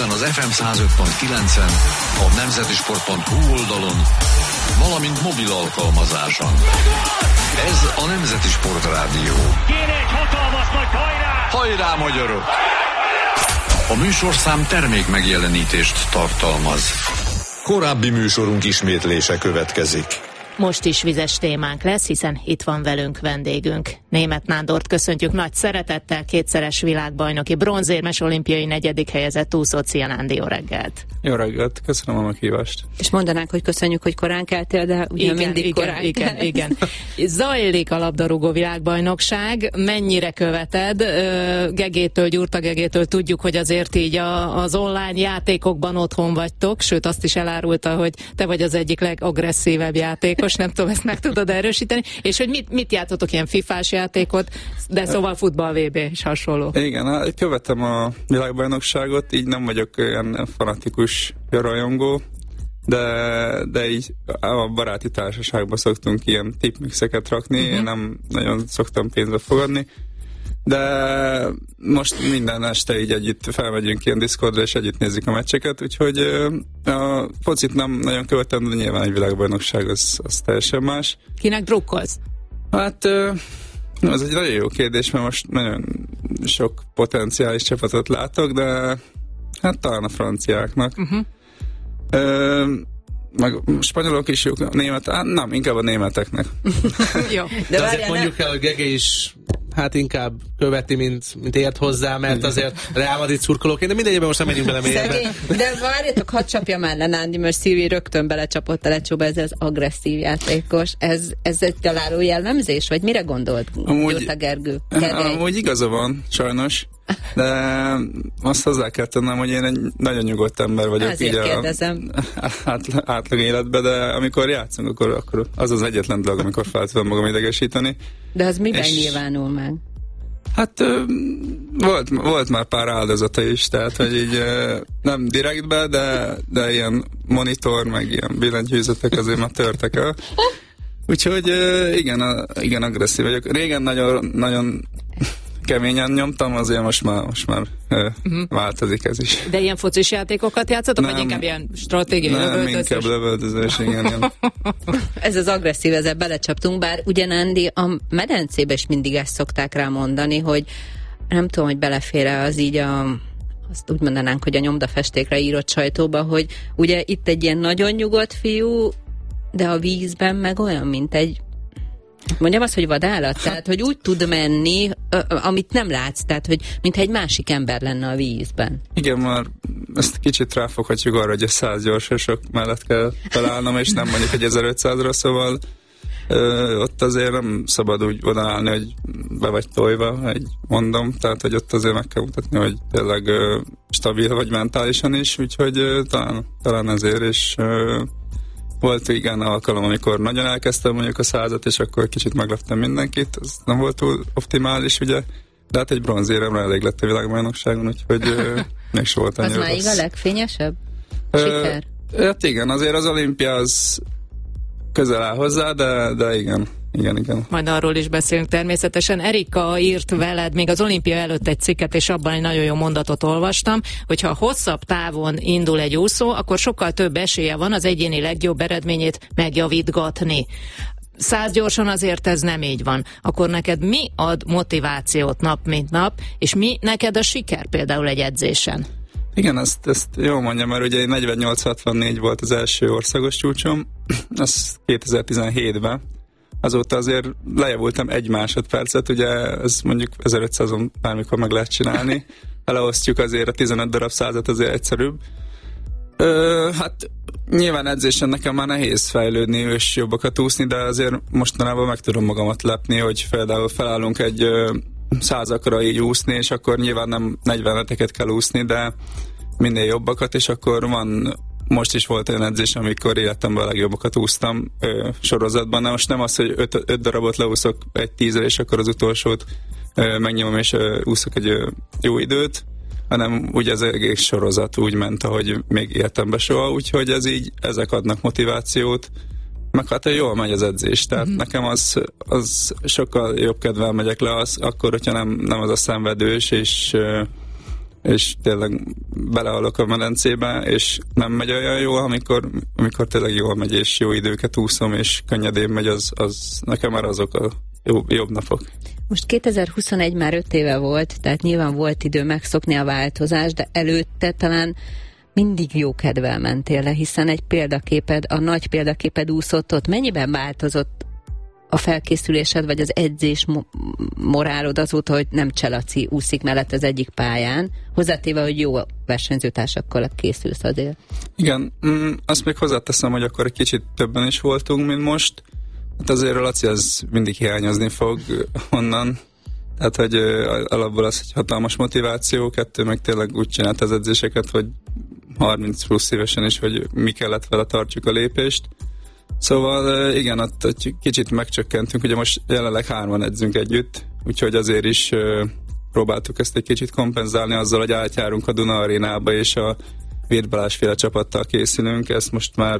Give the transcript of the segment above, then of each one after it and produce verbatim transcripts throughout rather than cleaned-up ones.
Ezen az ef em száz öt pont kilencen, a nemzetisport pont hu oldalon, valamint mobil alkalmazáson. Ez a Nemzeti Sport Rádió. Kéne egy hatalmas nagy hajrá! Hajrá, magyarok! A műsorszám termék megjelenítést tartalmaz. Korábbi műsorunk ismétlése következik. Most is vizes témánk lesz, hiszen itt van velünk vendégünk. Németh Nándort köszöntjük nagy szeretettel, kétszeres világbajnoki, bronzérmes, olimpiai negyedik helyezett úszó. Szia, Nándi, jó reggelt! Jó reggelt, köszönöm a meghívást. És mondanánk, hogy köszönjük, hogy korán keltél, de ugye igen, mindig igen, korán igen, igen. Zajlik a labdarúgó világbajnokság, mennyire követed? Gegétől, Gyurta Gegétől tudjuk, hogy azért így a, az online játékokban otthon vagytok, sőt azt is elárulta, hogy te vagy az egyik legagresszívebb játékos, nem tudom, ezt meg tudod erősíteni, és hogy mit, mit játszotok, ilyen fifás játékot, de szóval futball vé bé és hasonló. Igen, követem a világbajnokságot, így nem vagyok olyan fanatikus rajongó, de, de így a baráti társaságban szoktunk ilyen tipmixeket rakni, uh-huh. Én nem nagyon szoktam pénzbe fogadni, de most minden este így együtt felmegyünk ilyen Discordra, és együtt nézzük a meccseket, úgyhogy a focit nem nagyon követem, de nyilván egy világbajnokság az, az teljesen más. Kinek drukkolsz? Hát ez egy nagyon jó kérdés, mert most nagyon sok potenciális csapatot látok, de hát talán a franciáknak. Uh-huh. Ö, meg spanyolok is jók, német, hát nem, inkább a németeknek. Jó. De, de azért mondjuk el, hogy Gege is hát inkább követi, mint, mint ért hozzá, mert azért Real Madrid szurkolóként, de mindegyben most nem menjünk bele mélyebben. De várjatok, hadd csapja már le, Nándi, mert Szilvi rögtön belecsapott a lecsóba, ez az agresszív játékos. Ez, ez egy találó jellemzés, vagy mire gondolt Gyurta Gergő? Gergely? Amúgy igaza van, sajnos. De azt hozzá kell tennem, hogy én egy nagyon nyugodt ember vagyok. Azért így kérdezem. A, átlag, átlag életben, de amikor játszunk, akkor, akkor az az egyetlen dolog, amikor fel tudom magam idegesíteni. De az miben és nyilvánul meg? Hát volt, volt már pár áldozata is, tehát hogy így nem direktbe, de, de ilyen monitor, meg ilyen billentyűzetek azért már törtek el. Úgyhogy igen, igen, agresszív vagyok. Régen nagyon, nagyon keményen nyomtam, azért most már, most már uh-huh. változik ez is. De ilyen focis játékokat játszotok, nem, vagy inkább ilyen stratégiai nem, lövöldözés? Nem, inkább lövöldözés, igen. igen. Ez az agresszív, ezzel belecsaptunk, bár ugye, Nándi, a medencébe is mindig ezt szokták rá mondani, hogy nem tudom, hogy belefér az így a, azt úgy mondanánk, hogy a nyomdafestékre írott sajtóba, hogy ugye itt egy ilyen nagyon nyugodt fiú, de a vízben meg olyan, mint egy, mondjam azt, hogy vadállat, tehát, hogy úgy tud menni, amit nem látsz, tehát, hogy mintha egy másik ember lenne a vízben. Igen, már ezt kicsit ráfoghatjuk arra, hogy a száz gyorsosok mellett kell találnom, és nem mondjuk egy ezerötszázra, szóval ö, ott azért nem szabad úgy odaállni, hogy be vagy tojva, egy mondom, tehát, hogy ott azért meg kell mutatni, hogy tényleg ö, stabil vagy mentálisan is, úgyhogy ö, talán, talán ezért, és ö, volt igen alkalom, amikor nagyon elkezdtem mondjuk a százat, és akkor kicsit megleptem mindenkit, ez nem volt túl optimális, ugye, de hát egy bronzéremre elég lett a világbajnokságon, úgyhogy uh, még se volt annyira. Az máig a legfényesebb siker? Uh, hát igen, azért az olimpia az közel áll hozzá, de, de igen. Igen, igen. Majd arról is beszélünk természetesen. Erika írt veled még az olimpia előtt egy cikket, és abban egy nagyon jó mondatot olvastam, hogyha hosszabb távon indul egy úszó, akkor sokkal több esélye van az egyéni legjobb eredményét megjavítgatni. Száz gyorsan azért ez nem így van. Akkor neked mi ad motivációt nap mint nap, és mi neked a siker például egy edzésen? Igen, ezt, ezt jól mondjam, mert ugye negyvennyolc hatvannégy volt az első országos csúcsom, az kétezer-tizenhétben. Azóta azért lejavultam egy másodpercet, ugye ez mondjuk ezerötszázon bármikor meg lehet csinálni. Eleosztjuk azért a tizenöt darab százat, azért egyszerűbb. Ö, hát nyilván edzésen nekem már nehéz fejlődni és jobbakat úszni, de azért mostanában meg tudom magamat lepni, hogy például felállunk egy ö, százakra így úszni, és akkor nyilván nem negyveneteket kell úszni, de minél jobbakat, és akkor van. Most is volt olyan edzés, amikor életemben a legjobbakat úsztam ö, sorozatban. Na most nem az, hogy öt, öt darabot leúszok egy tízre, és akkor az utolsót ö, megnyomom, és ö, úszok egy ö, jó időt, hanem úgy az egész sorozat úgy ment, ahogy még életemben soha, úgyhogy ez így, ezek adnak motivációt, meg hát jól megy az edzés, tehát mm-hmm. nekem az, az sokkal jobb kedvel megyek le, az, akkor, hogyha nem, nem az a szenvedős, és ö, és tényleg belehalok a medencébe, és nem megy olyan jól, amikor, amikor tényleg jól megy, és jó időket úszom, és könnyedén megy, az, az nekem már azok a jobb, jobb napok. Most kétezer-huszonegy már öt éve volt, tehát nyilván volt idő megszokni a változást, de előtte talán mindig jó kedvel mentél le, hiszen egy példaképed, a nagy példaképed úszott ott. Mennyiben változott a felkészülésed, vagy az edzés mo- morálod azóta, hogy nem Cselaci úszik mellett az egyik pályán, hozzátéve, hogy jó versenyzőtársakkal készülsz azért? Igen, mm, azt még hozzáteszem, hogy akkor egy kicsit többen is voltunk, mint most. Hát azért a Laci az mindig hiányozni fog onnan. Tehát, hogy alapból az egy hatalmas motiváció, kettő meg tényleg úgy csinált az edzéseket, hogy harminc plusz évesen is, hogy mi kellett vele tartjuk a lépést. Szóval igen, ott egy kicsit megcsökkentünk, ugye most jelenleg hárman edzünk együtt, úgyhogy azért is próbáltuk ezt egy kicsit kompenzálni azzal, hogy átjárunk a Duna Arénába, és a Virth Balázsféle csapattal készülünk, ezt most már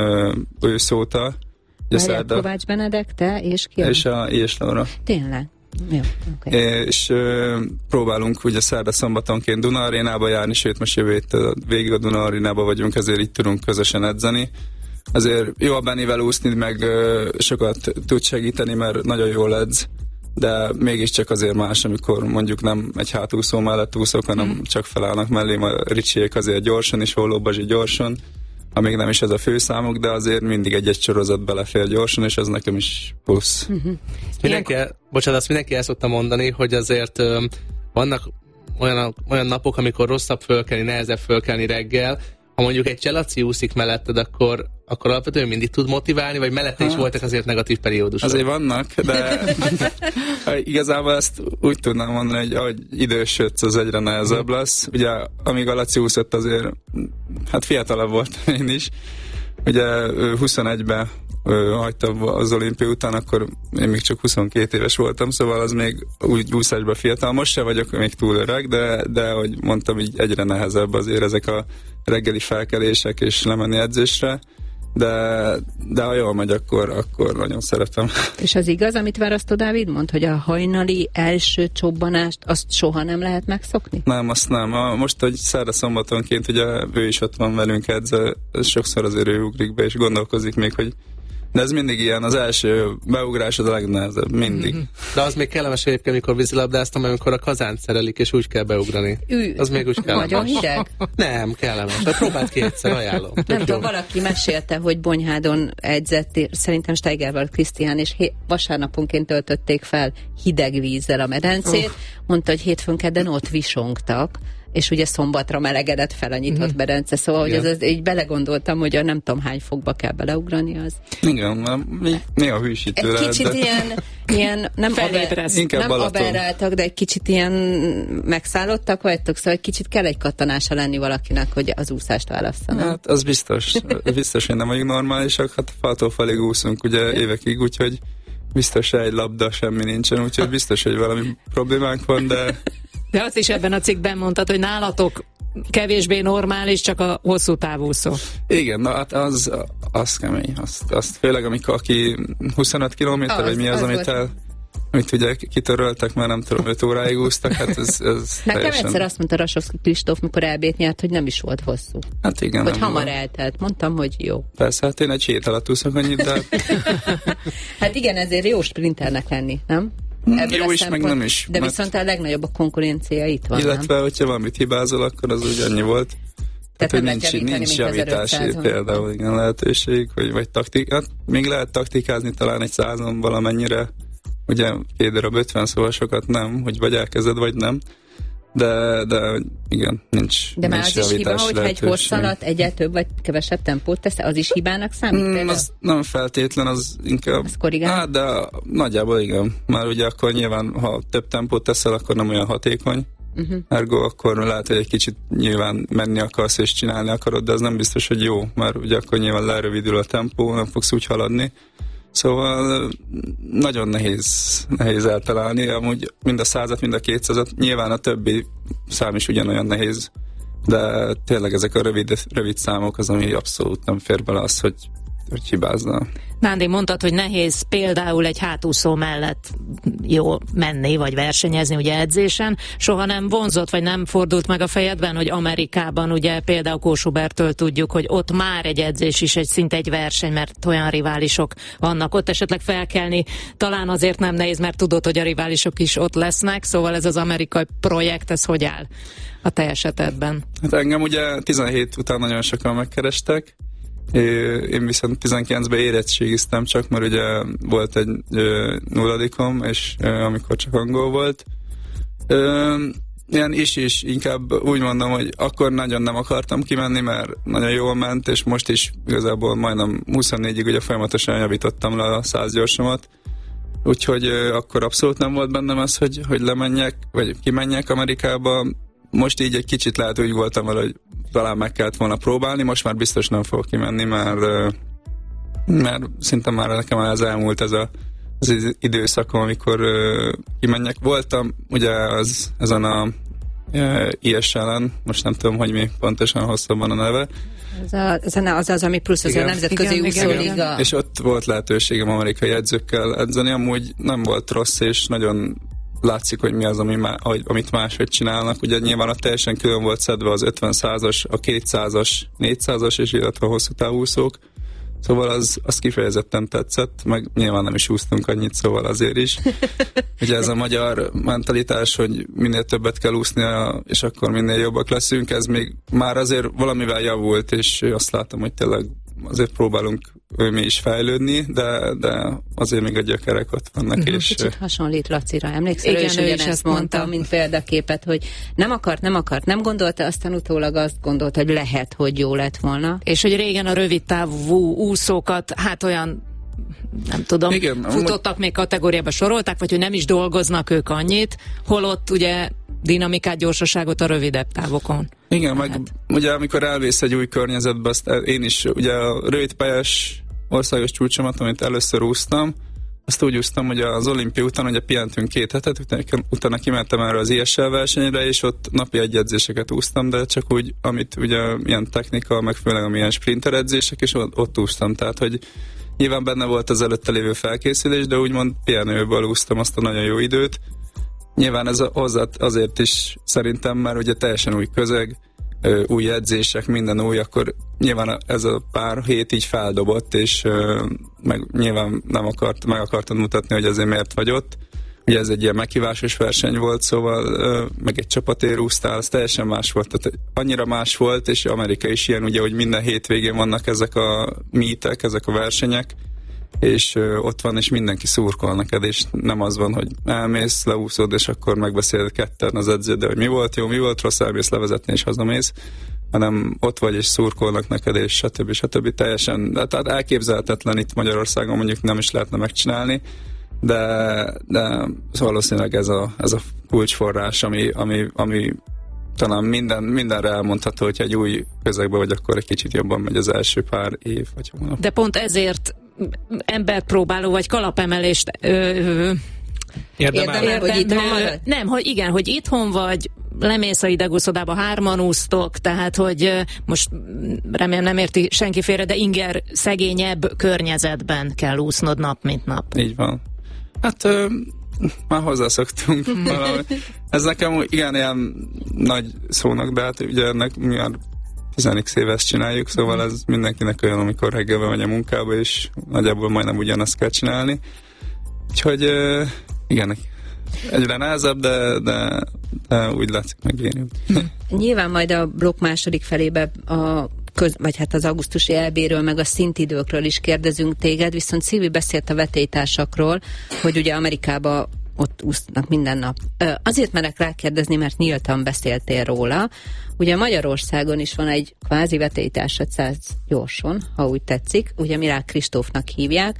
ősz óta. Várjál, Kovács Benedek, te és ki? És a Ilyes Laura. Tényleg? Jó, okay. És ö, próbálunk ugye szerda szombatonként Duna Arénába járni, sőt most jövő héttől végig a Duna Arénába vagyunk, ezért így tudunk közösen edzeni. Azért jó a Bennivel úszni, meg ö, sokat tud segíteni, mert nagyon jól edz, de mégiscsak azért más, amikor mondjuk nem egy hátúszó mellett úszok, hanem mm. csak felállnak mellém a Ricsiék azért gyorsan, és Holló Bazsi gyorsan, amíg nem is ez a főszámuk, de azért mindig egy-egy sorozat belefér gyorsan, és ez nekem is plusz. Uh-huh. Mindenki, bocsánat, azt mindenki el szokta mondani, hogy azért ö, vannak olyan, olyan napok, amikor rosszabb fölkelni, nehezebb fölkelni reggel. Ha mondjuk egy Cselaci úszik melletted, akkor, akkor alapvetően mindig tud motiválni, vagy mellette is voltak azért negatív periódusok? Azért vannak, de igazából ezt úgy tudnám mondani, hogy ahogy idősödsz, az egyre nehezebb lesz. Ugye, amíg a Laci úszott, azért hát fiatalabb voltam én is. Ugye huszonegyben hagytam az olimpia után, akkor én még csak huszonkét éves voltam, szóval az még úgy úszásban fiatal. Most sem vagyok még túl öreg, de, de ahogy mondtam, így egyre nehezebb azért ezek a reggeli felkelések és lemenni edzésre, de, de ha jól megy, akkor, akkor nagyon szeretem. És az igaz, amit Várasztó Dávid mond, hogy a hajnali első csobbanást azt soha nem lehet megszokni? Nem, azt nem. A, most, hogy szerda szombatonként ugye ő is ott van velünk edze, sokszor azért ő ugrik be, és gondolkozik még, hogy de ez mindig ilyen, az első beugrás az a legnehezebb, mindig. De az még kellemes egyébként, amikor vízilabdáztam, amikor a kazánt szerelik, és úgy kell beugrani. Ű, az még úgy kellemes. Nagyon hideg? Nem, kellemes. De próbáld kétszer, ajánlom. Nem tudom, valaki mesélte, hogy Bonyhádon edzett, szerintem Steigerwald Krisztián, és hé- vasárnaponként töltötték fel hideg vízzel a medencét. Uh. Mondta, hogy hétfőn kedden ott visongtak, és ugye szombatra melegedett fel a nyitott mm. medence, szóval, hogy az, az, így belegondoltam, hogy a nem tudom hány fokba kell beleugrani az. Igen, néha hűsítő egy lehet, kicsit de... ilyen, ilyen nem, aber, nem aberráltak, de egy kicsit ilyen megszállottak vagytok, szóval egy kicsit kell egy kattanása lenni valakinek, hogy az úszást válasszanak. Hát az biztos, biztos, hogy nem vagyunk normálisak, hát faltól falig úszunk ugye évekig, úgyhogy biztos egy labda, semmi nincsen, úgyhogy biztos, hogy valami problémánk van, de De azt is ebben a cikkben mondtad, hogy nálatok kevésbé normális, csak a hosszú távúszó. Igen, na hát az, az kemény. Azt, azt főleg, amikor aki huszonöt kilométer, az, vagy mi az, az amit el, amit ugye kitöröltek, mert nem tudom, öt óráig úsztak, hát ez, ez nekem teljesen... egyszer azt mondta Rasovszky Kristóf, mikor elbét nyert, hogy nem is volt hosszú. Hát igen. Hogy hamar volt. Eltelt. Mondtam, hogy jó. Persze, hát én egy hét alatt úszok annyit, de... Hát igen, ezért jó sprinternek lenni, nem? Ebből jó is, meg nem is. De viszont a legnagyobb a konkurencia itt van, illetve, nem? hogyha valamit hibázol, akkor az úgy annyi volt. Tehát, Tehát nem nincs, javítani, nincs javítási például igen, lehetőség, vagy, vagy taktikát. Még lehet taktikázni talán egy százon valamennyire, ugye két darab ötven, szóval sokat nem, hogy vagy elkezded, vagy nem. De, de igen, nincs De nincs már az is hiba, hogyha egy hossz alatt egyet több vagy kevesebb tempót tesz, az is hibának számít? Mm, az nem feltétlen, az inkább... Az korrigál? Hát, de nagyjából igen. Már ugye akkor nyilván, ha több tempót teszel, akkor nem olyan hatékony. Uh-huh. Ergo akkor lehet, hogy egy kicsit nyilván menni akarsz és csinálni akarod, de az nem biztos, hogy jó, mert ugye akkor nyilván lerövidül a tempó, nem fogsz úgy haladni. Szóval nagyon nehéz, nehéz eltalálni, amúgy mind a százat, mind a kétszázat, nyilván a többi szám is ugyanolyan nehéz, de tényleg ezek a rövid, rövid számok az, ami abszolút nem fér bele az, hogy hogy hibázna. Nándi, mondtad, hogy nehéz például egy hátúszó mellett jó menni, vagy versenyezni ugye edzésen. Soha nem vonzott, vagy nem fordult meg a fejedben, hogy Amerikában ugye például Kósubertől tudjuk, hogy ott már egy edzés is egy szinte egy verseny, mert olyan riválisok vannak ott, esetleg felkelni. Talán azért nem nehéz, mert tudod, hogy a riválisok is ott lesznek, szóval ez az amerikai projekt, ez hogy áll a te esetedben? Hát engem ugye tizenhét után nagyon sokan megkerestek. Én viszont tizenkilencben érettségiztem csak, mert ugye volt egy ö, nulladikom, és ö, amikor csak angol volt. Ö, ilyen is is, inkább úgy mondom, hogy akkor nagyon nem akartam kimenni, mert nagyon jól ment, és most is igazából majdnem huszonnégyig ugye folyamatosan javítottam le a száz gyorsomat. Úgyhogy ö, akkor abszolút nem volt bennem az, hogy, hogy lemenjek, vagy kimenjek Amerikába. Most így egy kicsit lehet úgy voltam vele, hogy talán meg kellett volna próbálni, most már biztos nem fogok kimenni, mert, mert szinte már nekem ez elmúlt ez a, az időszakom, amikor kimenjek. Voltam ugye az, ezen a I S L-en, most nem tudom, hogy mi pontosan hosszabban a neve. Az az, az, az ami plusz az a Nemzetközi Úszóliga. És ott volt lehetőségem amerikai edzőkkel edzeni, amúgy nem volt rossz, és nagyon látszik, hogy mi az, ami má, amit máshogy csinálnak. Ugye nyilván ott teljesen külön volt szedve az ötven százas, a kétszázas, négyszázas és illetve a hosszú távúszók. Szóval az, az kifejezetten tetszett, meg nyilván nem is úsztunk annyit, szóval azért is. Ugye ez a magyar mentalitás, hogy minél többet kell úsznia, és akkor minél jobbak leszünk, ez még már azért valamivel javult, és azt látom, hogy tényleg azért próbálunk mi is fejlődni, de, de azért még a gyökerek ott vannak. Uh-huh. És kicsit hasonlít Lacira, emlékszel, igen, ő is ő ugyanezt is ezt mondta, mondta, mint példaképet, hogy nem akart, nem akart, nem gondolta, aztán utólag azt gondolta, hogy lehet, hogy jó lett volna. És hogy régen a rövid távú úszókat, hát olyan nem tudom, igen, futottak még kategóriába sorolták, vagy hogy nem is dolgoznak ők annyit, holott ugye dinamikát, gyorsaságot a rövidebb távokon. Igen, meg ugye amikor elvész egy új környezetbe, azt én is ugye a rövidpályás országos csúcsomat, amit először úsztam, azt úgy úsztam, hogy az olimpia után ugye pihentünk két hetet, utána, utána kimentem erre az I S L versenyre, és ott napi egy edzéseket úsztam, de csak úgy, amit ugye ilyen technika, meg főleg amilyen sprinter edzések, és ott, ott úsztam, tehát hogy nyilván benne volt az előtte lévő felkészülés, de úgymond pihenőből úsztam azt a nagyon jó időt. Nyilván ez hozzá azért is szerintem, mert ugye teljesen új közeg, új edzések, minden új, akkor nyilván ez a pár hét így feldobott, és meg nyilván nem akart, meg akartad mutatni, hogy azért miért vagy ott. Ugye ez egy ilyen meghívásos verseny volt, szóval meg egy csapatért úsztál, az teljesen más volt. Tehát annyira más volt, és Amerika is ilyen, ugye, hogy minden hétvégén vannak ezek a meetek, ezek a versenyek, és ö, ott van, és mindenki szurkol neked, és nem az van, hogy elmész, leúszod, és akkor megbeszéled ketten az edződ, hogy mi volt jó, mi volt rossz, elmész levezetni, és hazamész, hanem ott vagy, és szurkolnak neked, és stb. stb. Teljesen, de, tehát elképzelhetetlen itt Magyarországon, mondjuk nem is lehetne megcsinálni, de, de valószínűleg ez a, ez a kulcsforrás, ami, ami, ami talán minden, mindenre elmondható, hogy egy új közegben vagy, akkor egy kicsit jobban megy az első pár év, vagy hónap. De pont ezért emberpróbáló vagy kalapemelést ö, ö, Érdemel, érdem, hogy itthon ö, vagy? nem, hogy igen, hogy itthon vagy, lemész a idegúszodába, hárman úsztok, tehát, hogy ö, most remélem nem érti senki félre, de inger szegényebb környezetben kell úsznod nap, mint nap. Így van. Hát ö, már hozzászoktunk valami. Ez nekem igen ilyen nagy szónak, de hát ugye ennek mi már tizenik éve ezt csináljuk, szóval ez mindenkinek olyan, amikor reggelben megy a munkába, és nagyjából majdnem ugyanazt kell csinálni. Úgyhogy uh, igen, egyre nehezebb, de, de, de úgy látszik megérni. Nyilván majd a blokk második felébe a köz, vagy hát az augusztusi é béről, meg a szintidőkről is kérdezünk téged, viszont Szilvi beszélt a vetélytársakról, hogy ugye Amerikába ott úsznak minden nap. Azért merek rákérdezni, mert nyíltan beszéltél róla. Ugye Magyarországon is van egy kvázi vetélytársad száz gyorson, ha úgy tetszik, ugye Mirák Kristófnak hívják.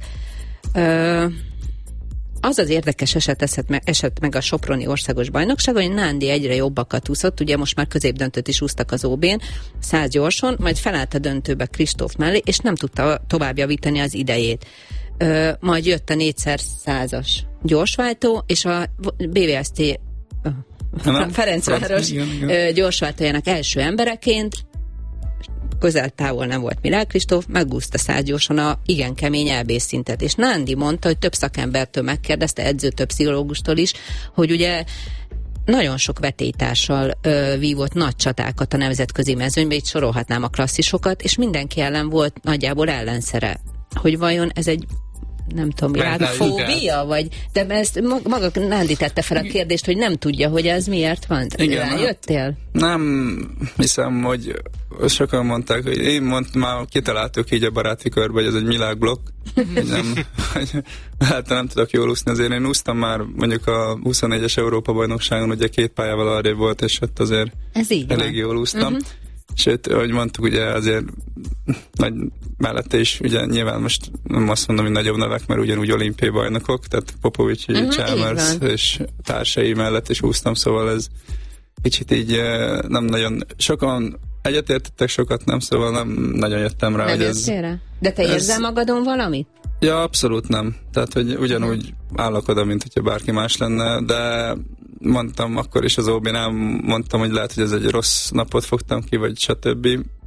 Az az érdekes eset esett meg, esett meg a Soproni Országos Bajnokságon, hogy Nándi egyre jobbakat úszott, ugye most már középdöntőt is úsztak az ó bén, száz gyorson, majd felállt a döntőbe Kristóf mellé, és nem tudta tovább javítani az idejét. Ö, majd jött a négyszer százas gyorsváltó, és a bé vé es té Ferencváros gyorsváltójának első embereként közel-távol nem volt Milák Kristóf, megúszta százgyorsan a igen kemény é bé szintet. És Nándi mondta, hogy több szakembertől megkérdezte, edzőtől, pszichológustól is, hogy ugye nagyon sok vetélytársal ö, vívott nagy csatákat a nemzetközi mezőnybe, itt sorolhatnám a klasszisokat, és mindenki ellen volt nagyjából ellenszere. Hogy vajon ez egy nem tudom, világfóbia, vagy de ezt maga Nándi tette fel a kérdést, hogy nem tudja, hogy ez miért van. Igen, jöttél? Nem hiszem, hogy sokan mondták, hogy én mondtam, már kitaláltuk így a baráti körbe, hogy ez egy világblokk, hogy nem, hogy, hát nem tudok jól úszni, azért én úsztam már mondjuk a huszonnégyes Európa-bajnokságon, ugye két pályával arrébb volt, és ott azért elég van. Jól úsztam. Uh-huh. Sőt, ahogy mondtuk, ugye azért nagy mellette is, ugye nyilván most nem azt mondom, hogy nagyobb nevek, mert ugyanúgy olimpiai bajnokok, tehát Popovics, uh-huh, Chalmers és társai mellett is úsztam, szóval ez kicsit így nem nagyon, sokan egyetértettek, sokat nem, szóval nem nagyon jöttem rá, nem hogy ez... Rá. De te érzel ez... magadon valamit? Ja, abszolút nem. Tehát, hogy ugyanúgy állok oda, mint hogyha bárki más lenne, de mondtam akkor is az ó bén, mondtam, hogy lehet, hogy ez egy rossz napot fogtam ki, vagy stb.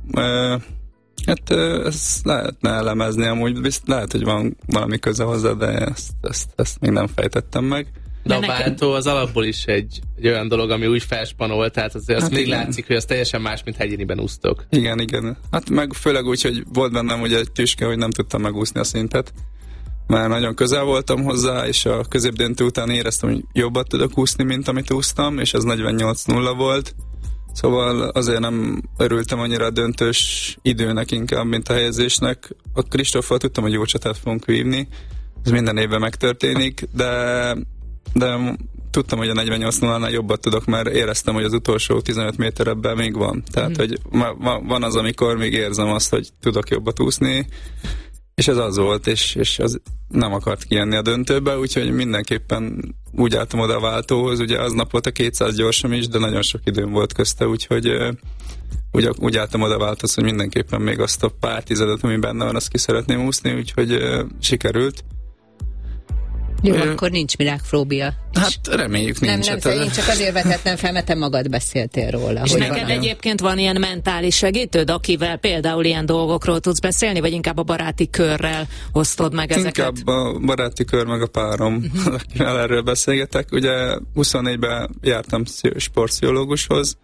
Hát ezt lehetne elemezni, amúgy bizt, lehet, hogy van valami köze hozzá, de ezt, ezt, ezt még nem fejtettem meg. De a váltó az alapból is egy, egy olyan dolog, ami úgy felspanol, tehát azért azt hát még igen. Látszik, hogy az teljesen más, mint hegyéniben úsztok. Igen, igen. Hát meg főleg úgy, hogy volt bennem ugye egy tüske, hogy nem tudtam megúszni a szintet. Már nagyon közel voltam hozzá, és a középdöntő után éreztem, hogy jobbat tudok úszni, mint amit úsztam, és az negyvennyolc nulla volt. Szóval azért nem örültem annyira a döntős időnek inkább, mint a helyezésnek. A Kristóffal tudtam, hogy jó csatát fogunk vívni, ez minden évben megtörténik, de, de tudtam, hogy a negyvennyolc nullánál jobbat tudok, mert éreztem, hogy az utolsó tizenöt méter ebben még van. Tehát, mm. hogy ma, ma, van az, amikor még érzem azt, hogy tudok jobbat úszni, és ez az volt, és, és az nem akart kijönni a döntőbe, úgyhogy mindenképpen úgy álltam oda a váltóhoz, ugye aznap volt a kétszáz gyorsom is, de nagyon sok időm volt közte, úgyhogy úgy, úgy álltam oda a váltóhoz, hogy mindenképpen még azt a pár tizedet, ami benne van, azt ki szeretném úszni, úgyhogy uh, sikerült. Jó, Ö, akkor nincs világfóbia. Hát reméljük nincs. Nem, nem, én csak azért vetettem fel, mert te magad beszéltél róla. És neked van, egyébként van ilyen mentális segítőd, akivel például ilyen dolgokról tudsz beszélni, vagy inkább a baráti körrel osztod meg ezeket? Inkább a baráti kör meg a párom, akivel erről beszélgetek. Ugye huszonnégyben jártam sportpszichológushoz,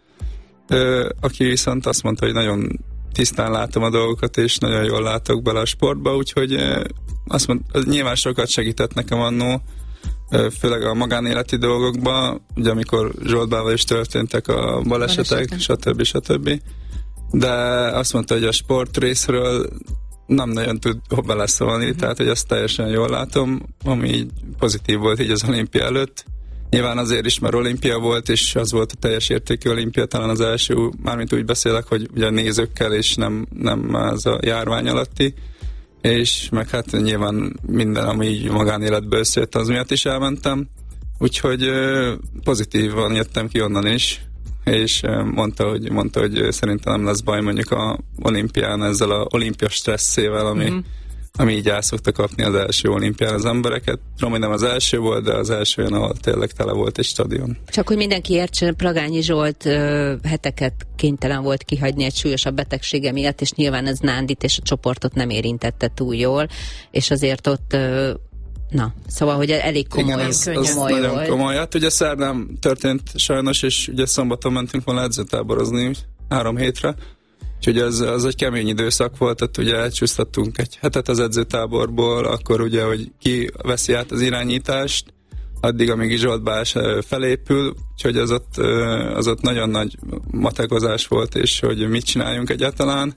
aki viszont azt mondta, hogy nagyon tisztán látom a dolgokat, és nagyon jól látok bele a sportba, úgyhogy azt mondta, nyilván sokat segített nekem annó, főleg a magánéleti dolgokban, ugye amikor Zsoltbával is történtek a balesetek, stb. stb. De azt mondta, hogy a sport részről nem nagyon tud beleszólni, uh-huh. tehát hogy azt teljesen jól látom, ami így pozitív volt így az olimpia előtt. Nyilván azért is, mert olimpia volt, és az volt a teljes értékű olimpia, talán az első, mármint úgy beszélek, hogy ugye nézőkkel, és nem, nem az a járvány alatti, és meg hát nyilván minden, ami így magánéletből összejött, az miatt is elmentem, úgyhogy pozitívan jöttem ki onnan is, és mondta, hogy, mondta, hogy szerintem nem lesz baj mondjuk a olimpián ezzel a olimpia stresszével, ami, mm-hmm. ami így el szokta kapni az első olimpián az embereket. Tudom, hogy nem az első volt, de az első olyan, ahol tényleg tele volt egy stadion. Csak hogy mindenki értsen, Plagányi Zsolt ö, heteket kénytelen volt kihagyni egy súlyosabb betegsége miatt, és nyilván ez Nándit és a csoportot nem érintette túl jól, és azért ott ö, na, szóval, hogy elég komoly, igen, az, komoly az volt. Nagyon komoly. Hát ugye szerdán történt sajnos, és ugye szombaton mentünk volna edzőtáborozni három hétre, úgyhogy az, az egy kemény időszak volt, tehát ugye elcsúsztattunk egy hetet az edzőtáborból, akkor ugye, hogy ki veszi át az irányítást, addig, amíg Zsolt Balázs felépül, úgyhogy az ott, az ott nagyon nagy matekozás volt, és hogy mit csináljunk egyáltalán,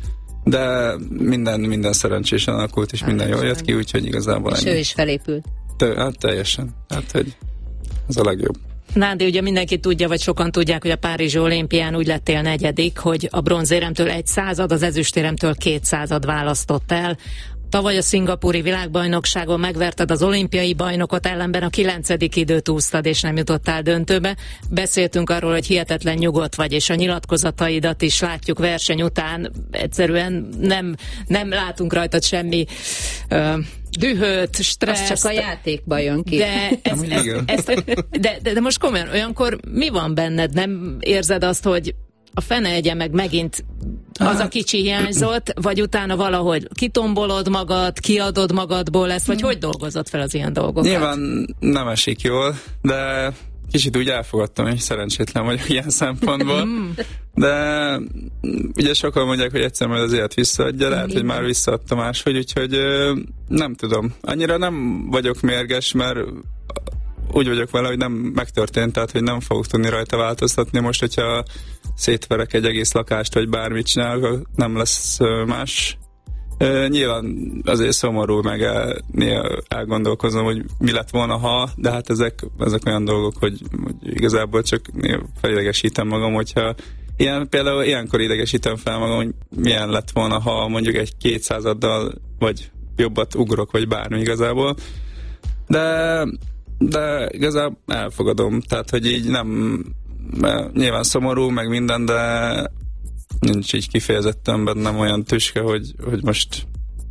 de minden, minden szerencsésen alakult, és minden jól jött ki, úgyhogy igazából és ennyi. ő is felépült. Te, hát teljesen. Hát, hogy ez a legjobb. Nándi, ugye mindenki tudja, vagy sokan tudják, hogy a Párizsi olimpián úgy lettél negyedik, hogy a bronzéremtől egy század, az ezüstéremtől két század választott el. Tavaly a szingapúri világbajnokságon megverted az olimpiai bajnokot, ellenben a kilencedik időt úsztad, és nem jutottál döntőbe. Beszéltünk arról, hogy hihetetlen nyugodt vagy, és a nyilatkozataidat is látjuk verseny után. Egyszerűen nem, nem látunk rajtad semmi uh, dühöt, stresszt. Az csak a játékban jön ki. De, ez, ez, ez, de, de, de most komolyan, olyankor mi van benned? Nem érzed azt, hogy a fene egye meg megint Az a kicsi hiányzott, vagy utána valahogy kitombolod magad, kiadod magadból ezt, vagy hogy dolgozott fel az ilyen dolgokat? Nyilván nem esik jól, de kicsit úgy elfogadtam, hogy szerencsétlen vagyok ilyen szempontból. De ugye sokan mondják, hogy egyszer majd az élet visszaadja, lehet, hogy már visszaadta máshogy, úgyhogy nem tudom. Annyira nem vagyok mérges, mert úgy vagyok vele, hogy nem megtörtént, tehát hogy nem fogok tudni rajta változtatni. Most, hogyha szétverek egy egész lakást, vagy bármit csinálok, nem lesz más. Nyilván azért szomorú, meg el, néha elgondolkozom, hogy mi lett volna, ha, de hát ezek, ezek olyan dolgok, hogy, hogy igazából csak felidegesítem magam, hogyha ilyen, például ilyenkor idegesítem fel magam, hogy milyen lett volna, ha mondjuk egy kétszázaddal, vagy jobbat ugrok, vagy bármi igazából. De, de igazából elfogadom, tehát, hogy így nem, nyilván szomorú, meg minden, de nincs így kifejezetten bennem olyan tüske, hogy, hogy most...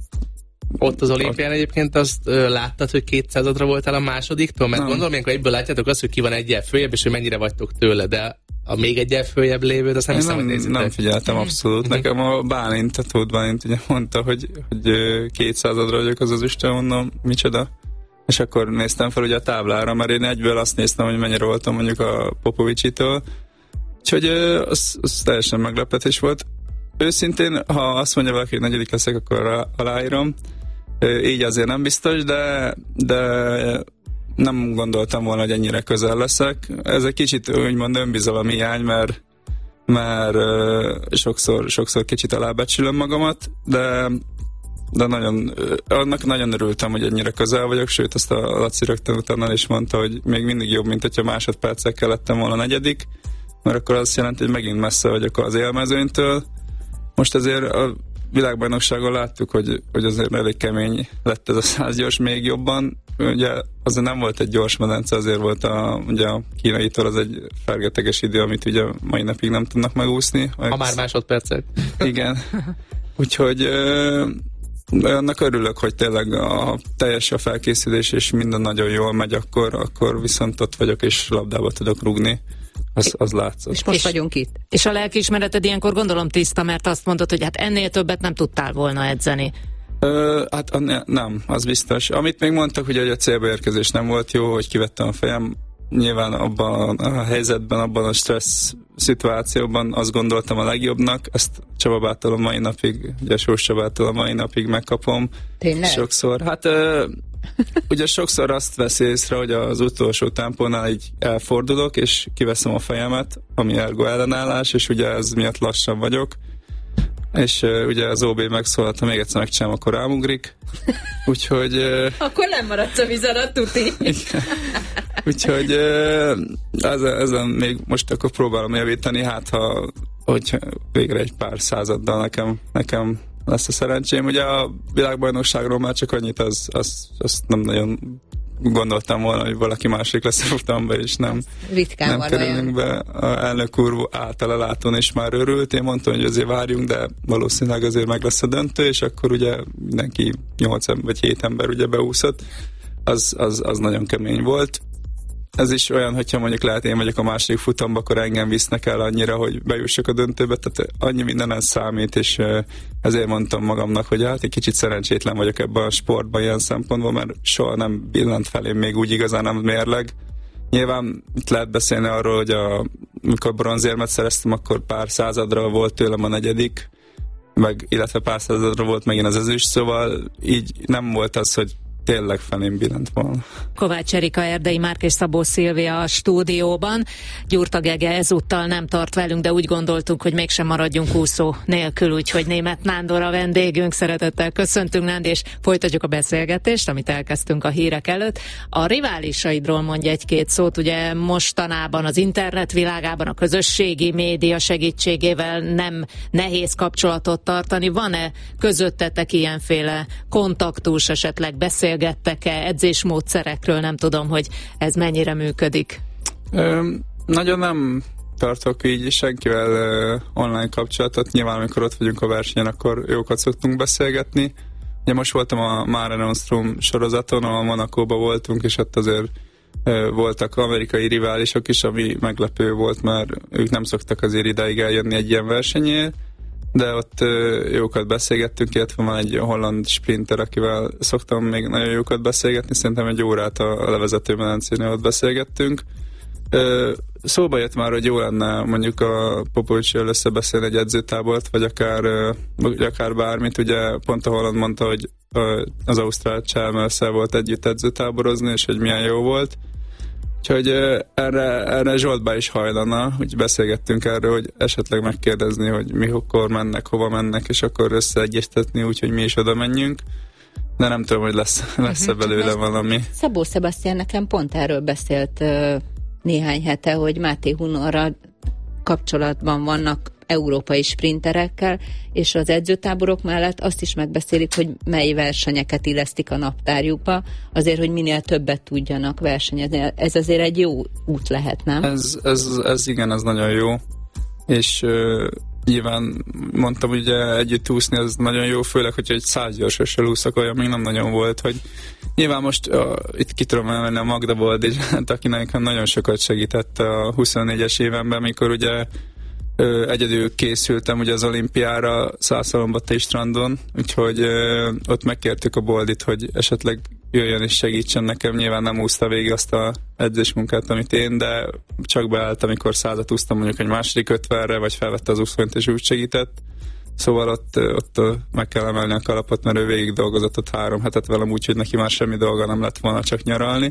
Ott az olimpián egyébként azt ö, láttad, hogy kétszázadra voltál a másodiktól? Mert nem. Gondolom, amikor egyből látjátok azt, hogy ki van egyel följebb, és hogy mennyire vagytok tőle, de a még egyel följebb lévőt, azt nem Én hiszem, nem, hogy nézitek. nem figyeltem abszolút. Nekem a Bálint, a Tóth Bálint ugye mondta, hogy, hogy kétszázadra vagyok, az az Isten, mondom, micsoda. És akkor néztem fel ugye a táblára, mert én egyből azt néztem, hogy mennyire voltam mondjuk a Popovicsitől. Úgyhogy az, az teljesen meglepetés volt. Őszintén, ha azt mondja valaki, hogy negyedik leszek, akkor aláírom. Így azért nem biztos, de, de nem gondoltam volna, hogy ennyire közel leszek. Ez egy kicsit úgymond önbizalom hiány, mert, mert sokszor, sokszor kicsit alábecsülöm magamat, de, de nagyon, annak nagyon örültem, hogy ennyire közel vagyok, sőt azt a Laci rögtön utána is mondta, hogy még mindig jobb, mint hogyha másodpercekkel lettem volna negyedik, mert akkor azt jelenti, hogy megint messze vagyok az élmezőnytől. Most azért a világbajnokságon láttuk, hogy, hogy azért elég kemény lett ez a százgyors még jobban. Ugye azért nem volt egy gyors medence, azért volt a, ugye a kínaitól az egy fergeteges idő, amit ugye mai napig nem tudnak megúszni. Ha már másodpercek. Igen. Úgyhogy ö, annak örülök, hogy tényleg a teljes a felkészülés és minden nagyon jól megy, akkor, akkor viszont ott vagyok és labdába tudok rúgni. Az, az látszott. És most és, vagyunk itt. És a lelkiismereted ilyenkor gondolom tiszta, mert azt mondod, hogy hát ennél többet nem tudtál volna edzeni. Ö, hát a, nem, az biztos. Amit még mondtak, hogy a célba érkezés nem volt jó, hogy kivettem a fejem. Nyilván abban a helyzetben, abban a stressz szituációban azt gondoltam a legjobbnak. Ezt Csaba Bától a mai napig, ugye Sós Csabától a mai napig megkapom. Tényleg? Sokszor. Hát ö, ugye sokszor azt veszi észre, hogy az utolsó tempónál így elfordulok, és kiveszem a fejemet, ami ergo ellenállás, és ugye ez miatt lassan vagyok. És uh, ugye az ó bé megszólalt, ha még egyszer megcsinálom, akkor rámugrik. Úgyhogy... Uh, akkor nem maradsz a víz alatt, tuti. Úgyhogy uh, ezen, ezen még most akkor próbálom javítani, hát ha hogy végre egy pár századdal nekem, nekem lesz a szerencsém. Ugye a világbajnokságról már csak annyit, az, az, az nem nagyon gondoltam volna, hogy valaki másik lesz a futamban, és nem, nem kerülünk be. A elnök úr általa látón is már örült. Én mondtam, hogy azért várjunk, de valószínűleg azért meg lesz a döntő, és akkor ugye mindenki nyolc vagy hét ember ugye beúszott. Az, az, az nagyon kemény volt. Ez is olyan, hogyha mondjuk lehet én vagyok a második futamba, akkor engem visznek el annyira, hogy bejussak a döntőbe, tehát annyi mindenen számít, és ezért mondtam magamnak, hogy hát egy kicsit szerencsétlen vagyok ebben a sportban ilyen szempontból, mert soha nem billant felém még úgy igazán nem mérleg. Nyilván itt lehet beszélni arról, hogy a, amikor bronzérmet szereztem, akkor pár századra volt tőlem a negyedik, meg, illetve pár századra volt megint az ezüst, szóval így nem volt az, hogy tényleg felém billent volna. Kovács Erika, Erdei Márk és Szabó Szilvia a stúdióban. Gyurta Gege ezúttal nem tart velünk, de úgy gondoltuk, hogy mégsem maradjunk úszó nélkül, úgyhogy Németh Nándor a vendégünk. Szeretettel köszöntünk, Nándi, és folytatjuk a beszélgetést, amit elkezdtünk a hírek előtt. A riválisaidról mondj egy-két szót, ugye mostanában az internet világában a közösségi média segítségével nem nehéz kapcsolatot tartani. Van-e közöttetek ilyenféle kontaktus, esetleg beszél gettek-e edzésmódszerekről, nem tudom, hogy ez mennyire működik. Ö, nagyon nem tartok így senkivel ö, online kapcsolatot. Nyilván, amikor ott vagyunk a versenyen, akkor jókat szoktunk beszélgetni. Ugye most voltam a Mare Nostrum sorozaton, ahol Monacóban voltunk, és ott azért ö, voltak amerikai riválisok is, ami meglepő volt, mert ők nem szoktak azért ideig eljönni egy ilyen versenyért. de ott jókat beszélgettünk, illetve van egy holland sprinter, akivel szoktam még nagyon jókat beszélgetni, szerintem egy órát a levezető medencénél ott beszélgettünk. Szóba jött már, hogy jó lenne mondjuk a Popovics-sal összebeszélni egy edzőtábort, vagy akár, vagy akár bármit. Ugye pont a holland mondta, hogy az ausztrál Chalmers-szel volt együtt edzőtáborozni, és hogy milyen jó volt. Úgyhogy erre, erre Zsoltba is hajlana, hogy beszélgettünk erről, hogy esetleg megkérdezni, hogy mi hol mennek, hova mennek, és akkor összeegyeztetni, úgyhogy mi is oda menjünk. De nem tudom, hogy lesz, lesz-e belőle valami. Szabó Sebastian nekem pont erről beszélt néhány hete, hogy Máté Hunorral kapcsolatban vannak európai sprinterekkel, és az edzőtáborok mellett azt is megbeszélik, hogy mely versenyeket illesztik a naptárjukba, azért, hogy minél többet tudjanak versenyezni. Ez azért egy jó út lehet, nem? Ez, ez, ez igen, ez nagyon jó. És uh, nyilván mondtam, hogy ugye együtt úszni, az nagyon jó, főleg, hogyha egy száz gyorsossal úszok, olyan még nem nagyon volt, hogy nyilván most uh, itt ki tudom emelni a Magda Boldizsát, aki nekem nagyon sokat segített a huszonnégyes évemben, mikor ugye ö, egyedül készültem ugye az olimpiára Szászalombati strandon, úgyhogy ö, ott megkértük a Boldit, hogy esetleg jöjjön és segítsen nekem. Nyilván nem úszta végig azt a edzésmunkát, amit én, de csak beállt, amikor százat úsztam mondjuk egy második ötvenre, vagy felvette az úszónyt és úgy segített. Szóval ott, ott meg kell emelni a kalapot, mert ő végig dolgozott ott három hetet velem, úgyhogy neki már semmi dolga nem lett volna, csak nyaralni.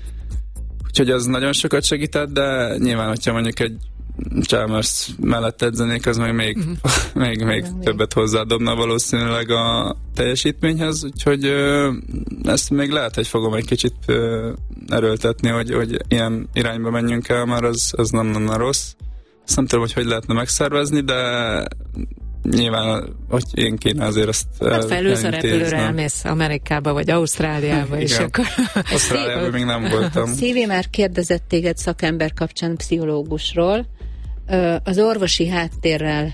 Úgyhogy az nagyon sokat segített, de nyilván, hogyha mondjuk egy Chalmers mellett edzenék, az meg még, uh-huh. még, még többet hozzádobna valószínűleg a teljesítményhez, úgyhogy ö, ezt még lehet, hogy fogom egy kicsit ö, erőltetni, hogy, hogy ilyen irányba menjünk el, mert az, az nem lenne rossz. Azt nem tudom, hogy hogy lehetne megszervezni, de nyilván, hogy én kéne azért ezt hát felülsz a repülőre, elmész Amerikába, vagy Ausztráliába, és akkor... Ausztráliában még nem voltam. Szívi már kérdezett téged szakember kapcsán pszichológusról. Az orvosi háttérrel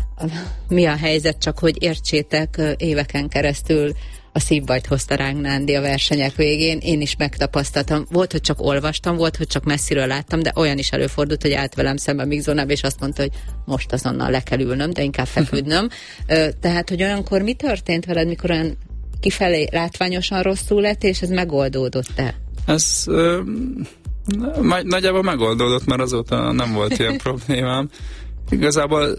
mi a helyzet, csak hogy értsétek, éveken keresztül a szívbajt hozta ránk Nándi a versenyek végén. Én is megtapasztaltam. Volt, hogy csak olvastam, volt, hogy csak messziről láttam, de olyan is előfordult, hogy állt velem szemben Migzónába, és azt mondta, hogy most azonnal le kell ülnöm, de inkább feküdnöm. Tehát, hogy olyankor mi történt veled, mikor olyan kifelé látványosan rosszul lett, és ez megoldódott-e? Ez ö, nagyjából megoldódott, mert azóta nem volt ilyen problémám. Igazából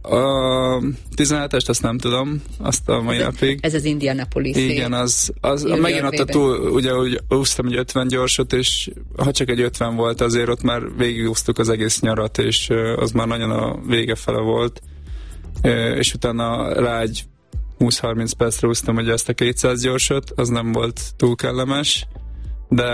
a tizenhetest azt nem tudom, azt a mai ez napig. Ez az Indianapolis. Igen, az, az megint ott a túl, ugye úgy úsztam egy ötven gyorsot, és ha csak egy ötven volt, azért ott már végigúsztuk az egész nyarat, és az már nagyon a vége fele volt. És utána rá egy húsz-harminc percre úsztam ugye ezt a kétszáz gyorsot, az nem volt túl kellemes, de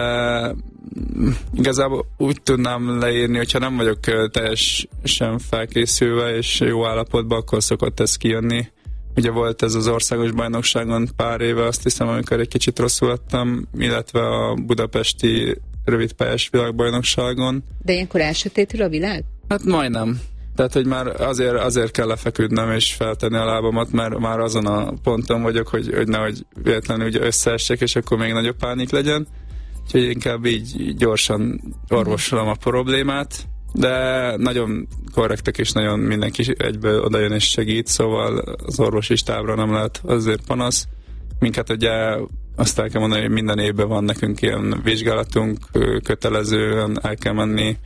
igazából úgy tudnám leírni, hogyha nem vagyok teljesen felkészülve és jó állapotban, akkor szokott ez kijönni. Ugye volt ez az országos bajnokságon pár éve, azt hiszem, amikor egy kicsit rosszul lettem, illetve a budapesti rövidpályás világbajnokságon. De ilyenkor elsötétül a világ? Hát majdnem. Tehát, hogy már azért, azért kell lefeküdnöm és feltenni a lábamat, mert már azon a ponton vagyok, hogy, hogy nehogy véletlenül ugye összeessek, és akkor még nagyobb pánik legyen. Úgyhogy inkább így gyorsan orvosolom a problémát, de nagyon korrektek és nagyon mindenki egyből odajön és segít, szóval az orvosi stábra nem lehet azért panasz. Minket ugye azt el kell mondani, hogy minden évben van nekünk ilyen vizsgálatunk, kötelezően el kell menni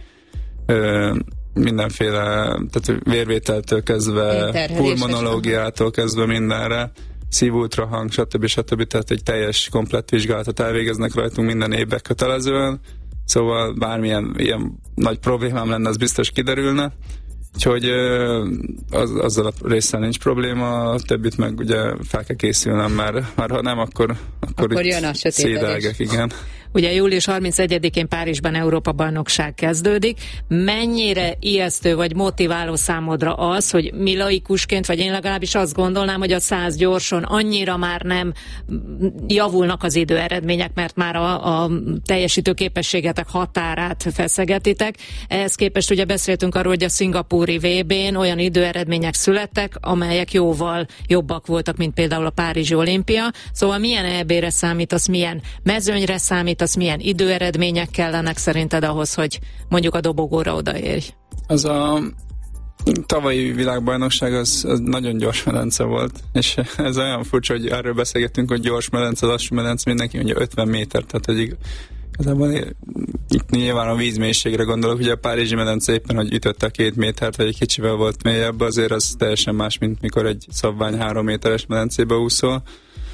mindenféle, tehát vérvételtől kezdve, pulmonológiától kezdve mindenre, szívultrahang, stb. stb. Tehát egy teljes, komplett vizsgálatot elvégeznek rajtunk minden évben kötelezően, szóval bármilyen ilyen nagy problémám lenne, az biztos kiderülne. Úgyhogy az, azzal a résszel nincs probléma, a többit meg ugye fel kell készülnem, mert, mert ha nem, akkor, akkor, akkor jön a szédelgek, igen. Ugye július harmincegyedikén Párizsban Európa-bajnokság kezdődik. Mennyire ijesztő vagy motiváló számodra az, hogy mi laikusként, vagy én legalábbis azt gondolnám, hogy a száz gyorson annyira már nem javulnak az időeredmények, mert már a, a teljesítő képességetek határát feszegetitek. Ehhez képest ugye beszéltünk arról, hogy a szingapúri vé bén olyan időeredmények születtek, amelyek jóval jobbak voltak, mint például a párizsi olimpia. Szóval milyen é bé-re számítasz, milyen mezőnyre számítasz, az milyen időeredmények kellenek szerinted ahhoz, hogy mondjuk a dobogóra odaérj? Az a Tavalyi világbajnokság az, az nagyon gyors medence volt, és ez olyan furcsa, hogy erről beszélgettünk, hogy gyors medence, lassú medence, mindenki mondja ötven méter, tehát hogy igazából itt nyilván a vízmélységre gondolok, ugye a Párizsi medence éppen, hogy ütötte a két métert, vagy egy kicsivel volt mélyebb, azért az teljesen más, mint mikor egy szabvány három méteres medencébe úszol.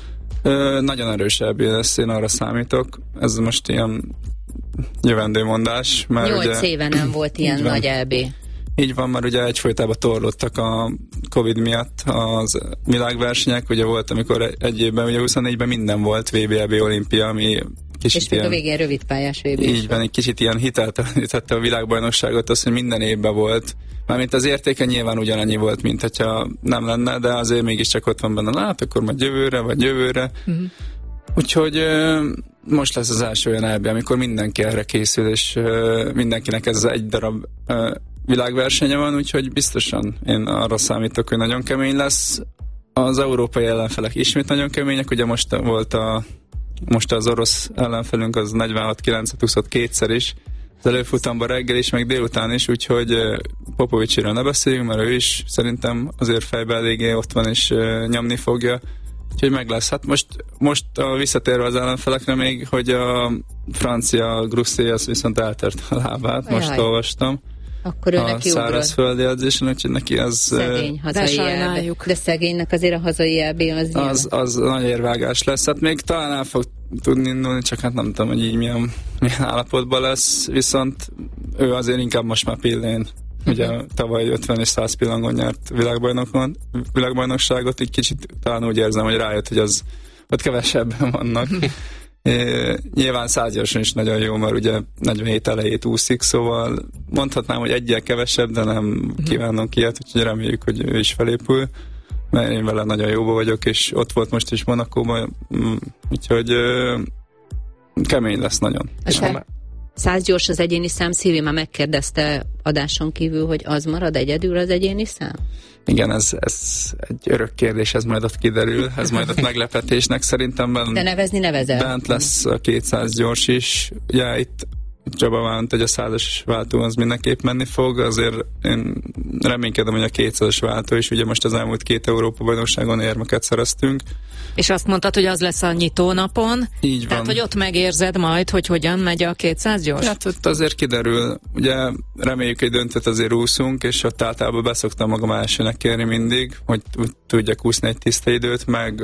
Ö, nagyon erős é bé lesz, én arra számítok. Ez most ilyen jövendőmondás. Nyolc éve nem volt ilyen nagy é bé. Így van, mert ugye egyfolytában torlódtak a Covid miatt az világversenyek, ugye volt, amikor egy évben, ugye huszonnégyben minden volt, vé bé, é bé, olimpia, ami kicsit és még ilyen, a végén rövidpályás vé bé. Így van, egy kicsit ilyen hiteltelenítette a világbajnokságot, az, hogy minden évben volt. Mármint az értéke nyilván ugyanannyi volt, mint hogyha nem lenne, de azért mégiscsak ott van benne, hát akkor majd jövőre, vagy jövőre. Uh-huh. Úgyhogy most lesz az első olyan é bé, amikor mindenki erre készül, és mindenkinek ez az egy darab világversenye van, úgyhogy biztosan én arra számítok, hogy nagyon kemény lesz. Az európai ellenfelek ismét nagyon kemények, ugye most volt a most az orosz ellenfelünk az negyvenhat kilencet úszott kétszer is, az előfutamban reggel is, meg délután is, úgyhogy Popovicsiről ne beszéljünk, mert ő is szerintem azért fejben eléggé ott van és nyomni fogja, úgyhogy meg lesz. Hát most, most a visszatérve az ellenfelekre még, hogy a francia Grosset az viszont eltört a lábát, most Ajaj. olvastam. Akkor ő a neki szárazföldi edzésen, úgyhogy neki az... Szegény hazai é bé. De szegénynek azért a hazai é bé az... Az, az nagy érvágás lesz. Hát még talán el fog tudni indulni, csak hát nem tudom, hogy így milyen, milyen állapotban lesz, viszont ő azért inkább most már pillén. Ugye tavaly ötven és száz pillangon nyert világbajnokon, világbajnokságot, így kicsit talán úgy érzem, hogy rájött, hogy az ott kevesebben vannak. É, nyilván százgyorsan is nagyon jó, mert ugye negyvenhét elejét úszik, szóval mondhatnám, hogy egyel kevesebb, de nem kívánom ilyet, úgyhogy reméljük, hogy ő is felépül, mert én vele nagyon jóba vagyok, és ott volt most is Monacóban, úgyhogy ö, kemény lesz nagyon. Száz gyors az egyéni szám, Szilvi már megkérdezte adáson kívül, hogy az marad egyedül az egyéni szám? Igen, ez, ez egy örök kérdés, ez majd ott kiderül, ez majd ott meglepetésnek szerintem. Bent, De nevezni nevezel? Bent lesz a kétszáz gyors is. Ugye itt Csaba vált, hogy a százas váltó az mindenképp menni fog, azért én reménykedem, hogy a kétszázas váltó is, ugye most az elmúlt két Európa-bajnokságon érmeket szereztünk. És azt mondtad, hogy az lesz a nyitónapon. Így van. Tehát, hogy ott megérzed majd, hogy hogyan megy a kétszáz gyors? Hát ott azért kiderül. Ugye reméljük, hogy döntőt azért úszunk, és ott általában beszoktam magam elsőnek kérni mindig, hogy tudjak úszni egy tiszta időt, meg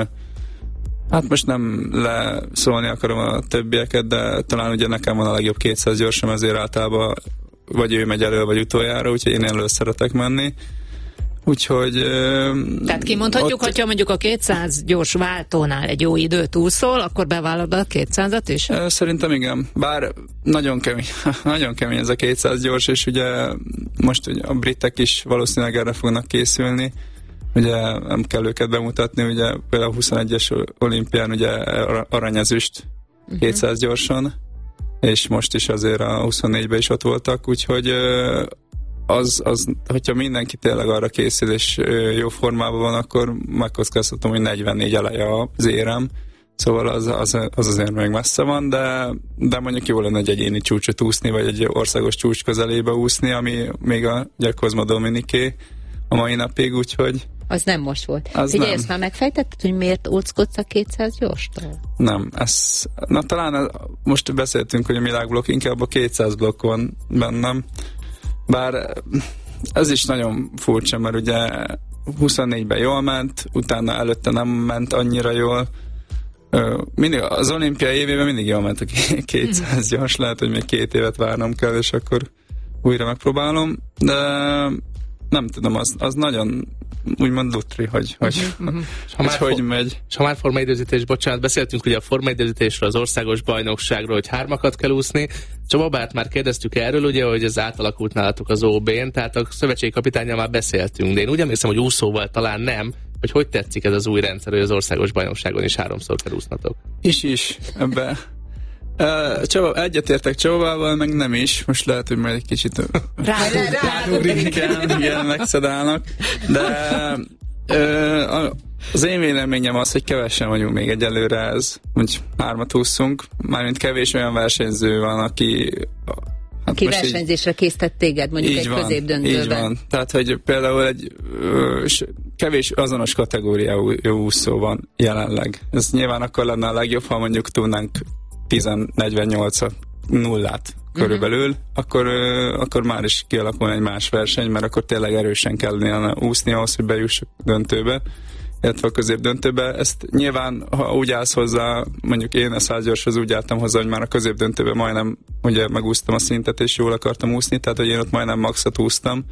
hát most nem leszólni akarom a többieket, de talán ugye nekem van a legjobb kétszáz gyorsom, ezért általában vagy ő megy elő, vagy utoljára, úgyhogy én elő szeretek menni. Úgyhogy... Tehát kimondhatjuk, ott... hogyha mondjuk a kétszáz gyors váltónál egy jó időt úszol, akkor bevállalod a kétszázat is? Szerintem igen. Bár nagyon kemény, nagyon kemény ez a kétszáz gyors, és ugye most ugye a britek is valószínűleg erre fognak készülni. Ugye nem kell őket bemutatni, ugye például a huszonegyes olimpián ugye aranyezüst uh-huh. kétszáz gyorsan, és most is azért a huszonnégyben is ott voltak, úgyhogy az, az, hogyha mindenki tényleg arra készül és jó formában van, akkor megkockáztatom, hogy negyvennégy eleje az érem, szóval az, az, az azért még messze van, de, de mondjuk jó lenne egy egyéni csúcsot úszni, vagy egy országos csúcs közelébe úszni, ami még a, a Cosmo Dominiqué a mai napig, úgyhogy az nem most volt. Ugye ezt már megfejtetted, hogy miért óckodsz a kétszáz gyorstól? Nem, ez, na talán most beszéltünk, hogy a világblokk, inkább a kétszáz blokk van bennem, bár ez is nagyon furcsa, mert ugye huszonnégyben jól ment, utána előtte nem ment annyira jól. Mindig, az olimpiai évében mindig jól ment a kétszáz gyors, lehet, hogy még két évet várnom kell, és akkor újra megpróbálom, de nem tudom, az, az nagyon úgymond lutri, hogy, hogy, uh-huh, uh-huh. hogy, hogy, hogy megy. És ha már formaidőzítés, bocsánat, beszéltünk ugye a formaidőzítésről, az országos bajnokságról, hogy hármakat kell úszni. Csaba, bár már kérdeztük erről, ugye, hogy ez átalakult nálatok az ó bén, tehát a szövetségi kapitánnyal már beszéltünk, de én úgy emlékszem, hogy úszóval talán nem, hogy hogy tetszik ez az új rendszer, hogy az országos bajnokságon is háromszor kell úsznatok. Is is, ebbe. Uh, Csaba, egyetértek Csabával, meg nem is. Most lehet, hogy majd egy kicsit rádugrik, igen, megszedálnak. De uh, az én véleményem az, hogy kevesen vagyunk még egyelőre ez, hogy hármat ússzunk. Mármint kevés olyan versenyző van, aki Hát ki versenyzésre így, készített téged, mondjuk egy van, középdöntőben. Így van. Tehát, hogy például egy ö, kevés azonos kategóriájú úszó van jelenleg. Ez nyilván akkor lenne a legjobb, ha mondjuk tudnánk tíz negyvennyolc nullát körülbelül, uh-huh. akkor, ö, akkor már is kialakulna egy más verseny, mert akkor tényleg erősen kellene úszni ahhoz, hogy bejussak döntőbe, illetve a középdöntőbe. Ezt nyilván, ha úgy állsz hozzá, mondjuk én a százgyorshoz úgy álltam hozzá, hogy már a középdöntőben majdnem ugye megúsztam a szintet, és jól akartam úszni, tehát hogy én ott majdnem maxot úsztam,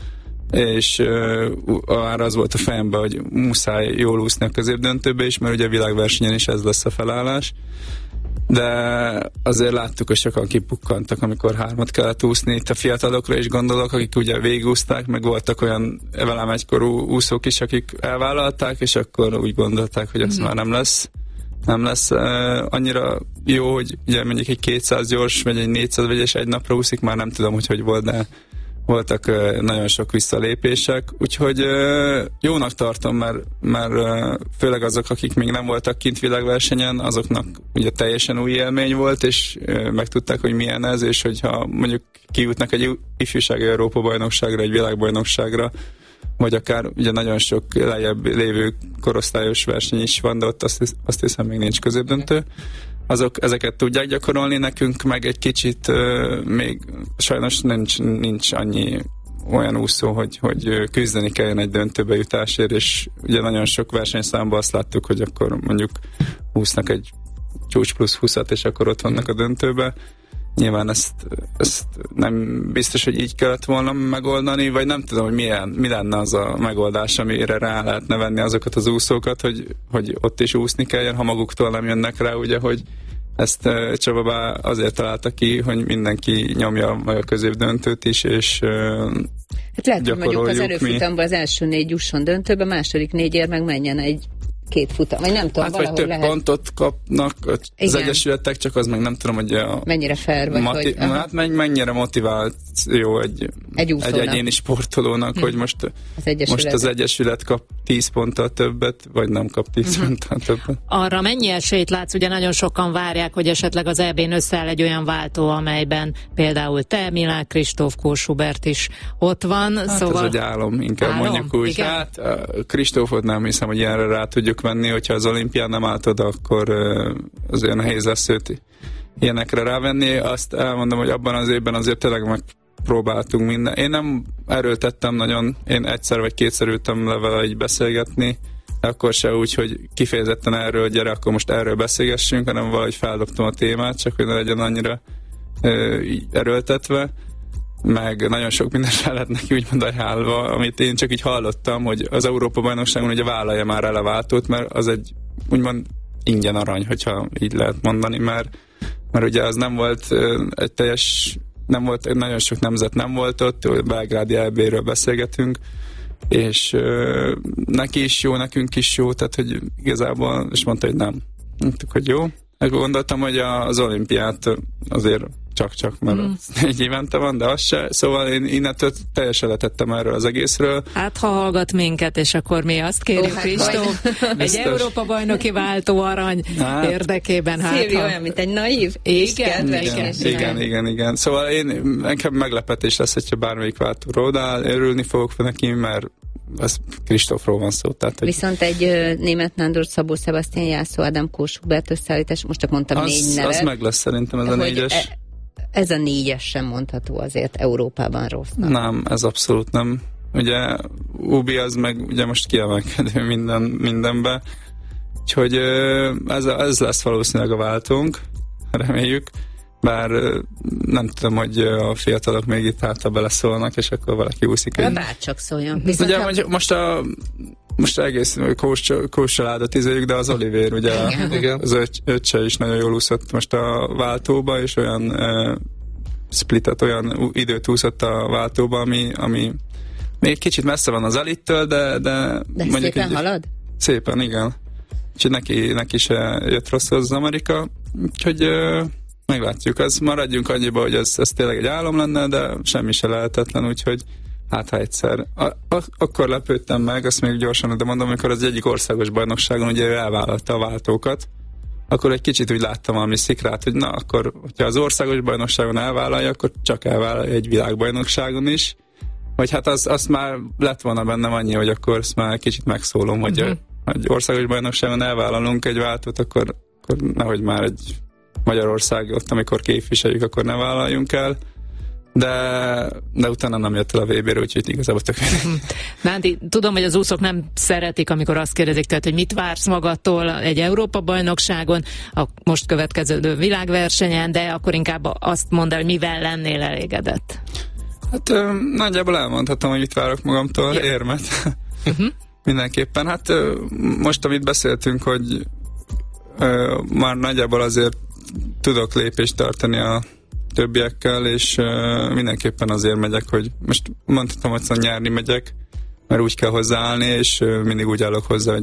és uh, már az volt a fejemben, hogy muszáj jól úszni a középdöntőbe is, mert ugye a világversenyen is ez lesz a felállás. De azért láttuk, hogy sokan kipukkantak, amikor hármat kellett úszni. Itt a fiatalokra is gondolok, akik ugye végigúzták, meg voltak olyan velem egykorú úszók is, akik elvállalták, és akkor úgy gondolták, hogy ez mm. már nem lesz. Nem lesz uh, annyira jó, hogy ugye mondjuk egy kétszáz gyors, vagy egy négyszáz vegyes egy napra úszik, már nem tudom, hogy hogy volt, de voltak uh, nagyon sok visszalépések, úgyhogy uh, jónak tartom, mert, mert uh, főleg azok, akik még nem voltak kint világversenyen, azoknak ugye teljesen új élmény volt, és uh, megtudták, hogy milyen ez, és hogyha mondjuk kijutnak egy ifjúsági Európa-bajnokságra, egy világbajnokságra, vagy akár ugye nagyon sok lejjebb lévő korosztályos verseny is van, de ott azt, hisz, azt hiszem még nincs középdöntő. Azok ezeket tudják gyakorolni, nekünk meg egy kicsit uh, még sajnos nincs, nincs annyi olyan úszó, hogy, hogy küzdeni kelljen egy döntőbe jutásért, és ugye nagyon sok versenyszámban azt láttuk, hogy akkor mondjuk úsznak egy csúcs plusz húszat, és akkor ott vannak a döntőbe. Nyilván ezt, ezt nem biztos, hogy így kellett volna megoldani, vagy nem tudom, hogy milyen, mi lenne az a megoldás, amire rá lehetne venni azokat az úszókat, hogy, hogy ott is úszni kelljen, ha maguktól nem jönnek rá, ugye, hogy ezt Csaba azért találta ki, hogy mindenki nyomja majd a középdöntőt is, és hát lehet, hogy mondjuk az előfutamban az első négy jusson döntőbe, második négyért meg menjen egy két futam, vagy nem tudom, hát, vagy több lehet. pontot kapnak az igen. egyesületek, csak az meg nem tudom, hogy a mennyire fair, vagy mati- hogy... Hát mennyire motiváció egy, egy, egy egyéni sportolónak, hm. hogy most az, most az egyesület kap tíz ponttal többet, vagy nem kap tíz uh-huh. ponttal többet. Arra mennyi esélyt látsz? Ugye nagyon sokan várják, hogy esetleg az é bén összeáll egy olyan váltó, amelyben például te, Milák Kristóf, Kós Hubert is ott van. Hát szóval... ez egy álom, inkább álom? mondjuk úgy. Igen? Hát Kristófot nem hiszem, hogy ilyenre rá tudjuk venni, hogyha az olimpián nem állt oda, akkor azért nehéz lesz őt ilyenekre rávenni. Azt elmondom, hogy abban az évben azért tényleg megpróbáltunk minden. Én nem erőltettem nagyon, én egyszer vagy kétszer ültem le vele így beszélgetni, de akkor se úgy, hogy kifejezetten erről, gyere, akkor most erről beszélgessünk, hanem valahogy feldobtam a témát, csak hogy ne legyen annyira erőltetve, meg nagyon sok mindent fel lett neki úgymond ajánlva, amit én csak így hallottam, hogy az Európa-bajnokságon ugye vállalja már el a váltót, mert az egy úgymond ingyen arany, hogyha így lehet mondani, mert, mert ugye az nem volt egy teljes, nem volt, nagyon sok nemzet nem volt ott, belgrádi é béről beszélgetünk, és uh, neki is jó, nekünk is jó, tehát hogy igazából, és mondta, hogy nem. Mondtuk, hogy jó. Gondoltam, hogy az olimpiát azért csak-csak, mert mm. egy évente van, de az se. Szóval én innentől teljesen letettem erről az egészről. Hát, ha hallgat minket, és akkor mi azt kérjük, Kristóf, egy Európa-bajnoki váltó arany hát, érdekében. Hát, Szilvi ha... olyan, mint egy naív, igen, igen, igen, igen, igen, igen. Szóval én, nekem meglepetés lesz, hogyha bármelyik váltóra odaáll, örülni fogok neki, mert ez Kristófról van szó. Tehát, hogy... Viszont egy uh, német Nándor, Szabó Sebastian, Jászó Ádám, Kós Hubert összeállítás, most csak mondtam az, négy nevet. Az meg lesz szerintem ez a négyes. E, ez a négyes sem mondható azért Európában rossznak. Nem, ez abszolút nem. Ugye Ubi az meg ugye most kiemelkedő minden, mindenbe. Úgyhogy ez, ez lesz valószínűleg a váltónk, reméljük. Bár nem tudom, hogy a fiatalok még itt hátra beleszólnak, és akkor valaki úszik. Egy... Bárcsak szóljon. Viszont ugye ha... most a most egész Kós családot izéljük, de az Olivér, ugye igen. az öt, öccse is nagyon jól úszott most a váltóba, és olyan uh, splitet, olyan időt úszott a váltóba, ami, ami még kicsit messze van az elittől, de, de, de szépen így, halad? Szépen, igen. Úgyhogy neki, neki se jött rossz az Amerika, úgyhogy uh, meglátjuk. Az maradjunk annyiba, hogy ez, ez tényleg egy álom lenne, de semmi se lehetetlen, úgyhogy hát ha egyszer. A, a, akkor lepődtem meg, azt még gyorsan, de mondom, amikor az egyik országos bajnokságon ugye ő elvállalta a váltókat, akkor egy kicsit úgy láttam valami szikrát, hogy na, akkor, hogyha az országos bajnokságon elvállalja, akkor csak elvállalja egy világbajnokságon is. Vagy hát az, azt már lett volna bennem annyi, hogy akkor ezt már kicsit megszólom, hogy uh-huh. egy országos bajnokságon elvállalunk egy váltót, akkor, akkor nehogy már egy Magyarország ott, amikor képviseljük, akkor ne vállaljunk el. De, de utána nem jött el a vé bé-re, úgyhogy igazából tök Nándi, tudom, hogy az úszók nem szeretik, amikor azt kérdezik tőled, hogy mit vársz magadtól egy Európa-bajnokságon, a most következő világversenyen, de akkor inkább azt mondd el, hogy mivel lennél elégedett. Hát ö, nagyjából elmondhatom, hogy mit várok magamtól, ja. érmet. Uh-huh. Mindenképpen. Hát ö, most, amit beszéltünk, hogy ö, már nagyjából azért tudok lépést tartani a többiekkel, és uh, mindenképpen azért megyek, hogy most mondhatom, hogy nyárni megyek, mert úgy kell hozzáállni, és uh, mindig úgy állok hozzá, hogy